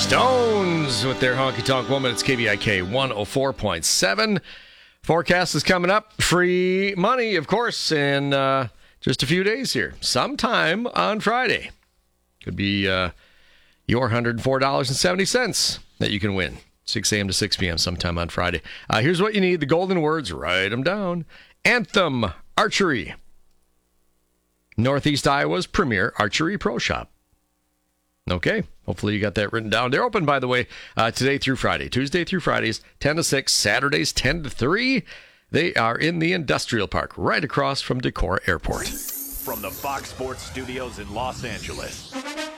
Stones with their Honky Tonk Woman. It's KVIK 104.7. Forecast is coming up. Free money, of course, in just a few days here. Sometime on Friday. Could be your $104.70 that you can win. 6 a.m. to 6 p.m. sometime on Friday. Here's what you need. The golden words. Write them down. Anthem Archery. Northeast Iowa's premier archery pro shop. Okay, hopefully you got that written down. They're open, by the way, today through Friday. Tuesday through Fridays, 10 to 6. Saturdays, 10 to 3. They are in the industrial park right across from Decorah Airport. From the Fox Sports Studios in Los Angeles,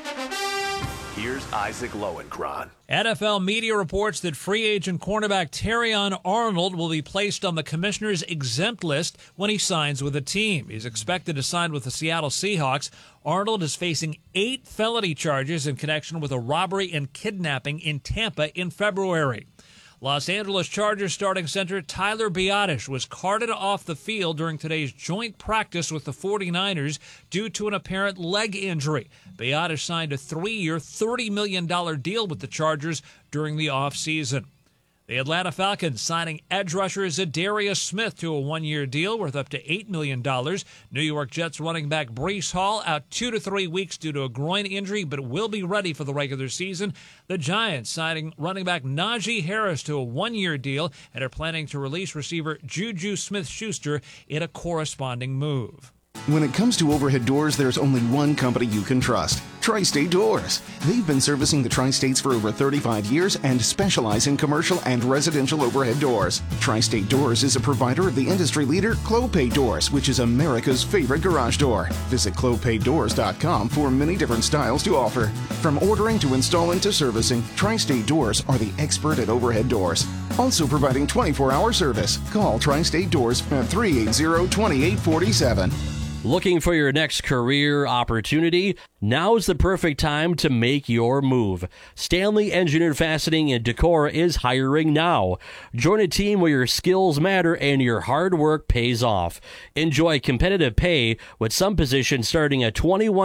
here's Isaac Lowenkron. NFL media reports that free agent cornerback Terrion Arnold will be placed on the commissioner's exempt list when he signs with a team. He's expected to sign with the Seattle Seahawks. Arnold is facing 8 felony charges in connection with a robbery and kidnapping in Tampa in February. Los Angeles Chargers starting center Tyler Biadasz was carted off the field during today's joint practice with the 49ers due to an apparent leg injury. Biadasz signed a 3-year, $30 million deal with the Chargers during the offseason. The Atlanta Falcons signing edge rusher Zadarius Smith to a 1-year deal worth up to $8 million. New York Jets running back Breece Hall out 2 to 3 weeks due to a groin injury, but will be ready for the regular season. The Giants signing running back Najee Harris to a 1-year deal and are planning to release receiver Juju Smith-Schuster in a corresponding move. When it comes to overhead doors, there's only one company you can trust. Tri-State Doors. They've been servicing the Tri-States for over 35 years and specialize in commercial and residential overhead doors. Tri-State Doors is a provider of the industry leader Clopay Doors, which is America's favorite garage door. Visit clopaydoors.com for many different styles to offer. From ordering to installing to servicing, Tri-State Doors are the expert at overhead doors. Also providing 24-hour service. Call Tri-State Doors at 380-2847. Looking for your next career opportunity? Now's the perfect time to make your move. Stanley Engineered Fastening in Decorah is hiring now. Join a team where your skills matter and your hard work pays off. Enjoy competitive pay with some positions starting at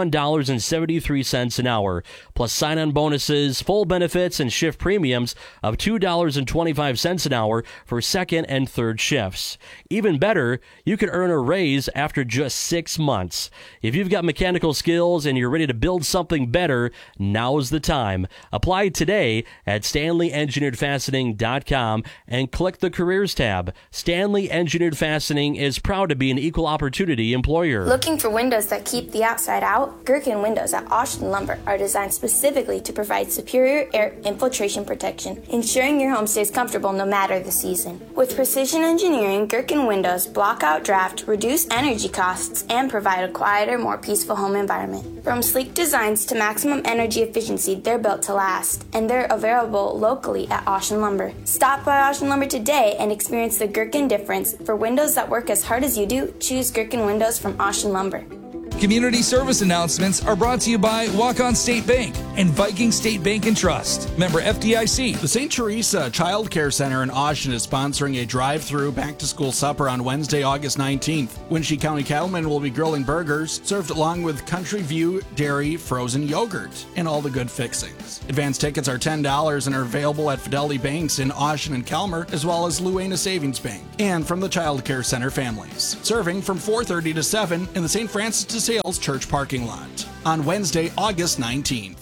$21.73 an hour, plus sign-on bonuses, full benefits, and shift premiums of $2.25 an hour for second and third shifts. Even better, you can earn a raise after just 6 months. If you've got mechanical skills and you're ready to build something better, now's the time. Apply today at StanleyEngineeredFastening.com and click the Careers tab. Stanley Engineered Fastening is proud to be an equal opportunity employer. Looking for windows that keep the outside out? Gherkin Windows at Austin Lumber are designed specifically to provide superior air infiltration protection, ensuring your home stays comfortable no matter the season. With precision engineering, Gherkin Windows block out draft, reduce energy costs, and provide a quieter, more peaceful home environment. From sleek designs to maximum energy efficiency, they're built to last, and they're available locally at Austin Lumber. Stop by Austin Lumber today and experience the Gherkin difference. For windows that work as hard as you do, choose Gherkin Windows from Austin Lumber. Community service announcements are brought to you by Walk-On State Bank and Viking State Bank and Trust. Member FDIC. The St. Teresa Child Care Center in Austin is sponsoring a drive-through back-to-school supper on Wednesday, August 19th. Winship County Cattlemen will be grilling burgers, served along with Country View Dairy frozen yogurt and all the good fixings. Advance tickets are $10 and are available at Fidelity Banks in Austin and Calmer, as well as Luena Savings Bank, and from the Child Care Center families. Serving from 4:30 to 7 in the St. Francis de Sales Church parking lot on Wednesday, August 19th.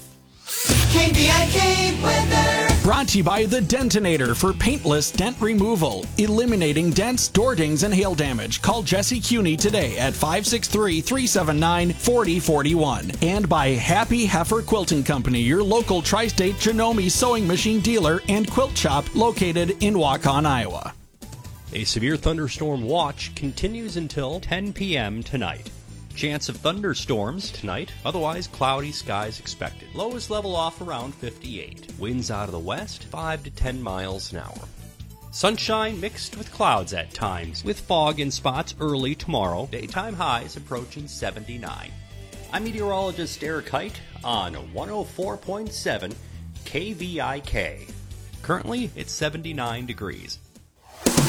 KVIK weather. Brought to you by The Dentinator for paintless dent removal, eliminating dents, door dings, and hail damage. Call Jesse Cuney today at 563-379-4041. And by Happy Heifer Quilting Company, your local tri-state Janome sewing machine dealer and quilt shop located in Waukon, Iowa. A severe thunderstorm watch continues until 10 p.m. tonight. Chance of thunderstorms tonight, otherwise cloudy skies expected. Lows level off around 58. Winds out of the west, 5 to 10 miles an hour. Sunshine mixed with clouds at times, with fog in spots early tomorrow. Daytime highs approaching 79. I'm meteorologist Eric Height on 104.7 KVIK. Currently, it's 79 degrees.